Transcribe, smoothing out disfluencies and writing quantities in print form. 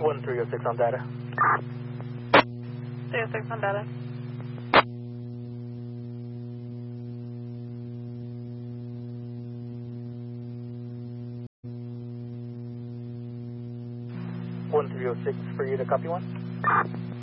1306 on data. 306 on data. One 306 for you to copy one.